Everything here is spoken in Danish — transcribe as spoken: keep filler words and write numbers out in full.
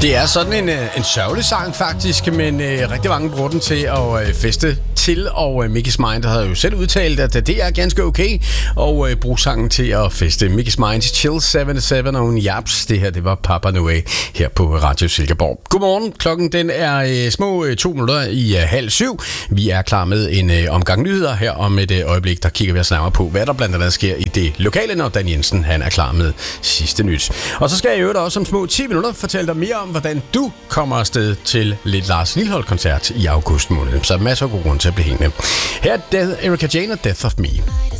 Det er sådan en, en sørgelig sang faktisk, men øh, rigtig mange bruger den til at øh, feste til, og øh, Mickey's Mind havde jo selv udtalt, at det er ganske okay at øh, bruge sangen til at feste. Mickey's Mind, Chill seven syv og en Japs. Det her, det var Papa Noé her på Radio Silkeborg. Godmorgen, klokken den er øh, små øh, to minutter i øh, halv syv. Vi er klar med en øh, omgang nyheder her om et øh, øjeblik, der kigger vi os nærmere på, hvad der blandt andet sker i det lokale, når Dan Jensen han er klar med sidste nyt. Og så skal jeg jo også om små ti minutter fortælle dig mere om, hvordan du kommer afsted til lidt Lars Lilholt-koncert i august måned. Så masser af god grund til at blive hængende. Her er Erika Jane og Death of Me.